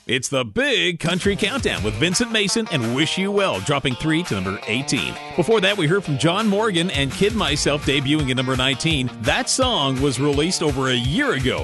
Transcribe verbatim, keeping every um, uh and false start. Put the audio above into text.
It's the Big Country Countdown with Vincent Mason and Wish You Well, dropping three to number eighteen. Before that, we heard from John Morgan and Kid Myself debuting at number nineteen. That song was released over a year ago.